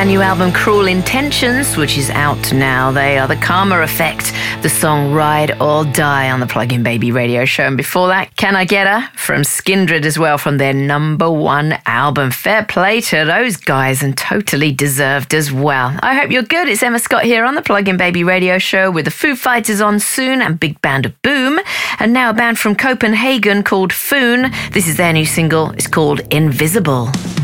New album Cruel Intentions, which is out now. They are the Karma Effect, the song Ride or Die on the Plug-in Baby radio show. And before that, Can I Get Her from Skindred as well, from their #1 album. Fair play to those guys, and totally deserved as well. I hope you're good. It's Emma Scott here on the Plug-in Baby radio show with the Foo Fighters on soon and big band of Boom. And now a band from Copenhagen called Foon. This is their new single. It's called Invisible.